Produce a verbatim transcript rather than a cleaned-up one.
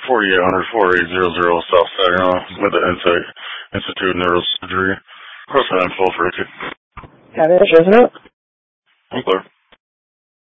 forty-eight hundred, forty-eight hundred South Saginaw with the Insight Institute of Neurosurgery. Cross that info for a kid. Have it, isn't it? I'm clear.